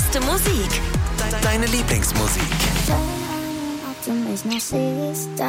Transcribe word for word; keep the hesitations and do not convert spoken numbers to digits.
beste Musik. Deine Lieblingsmusik. Ob du mich noch siehst,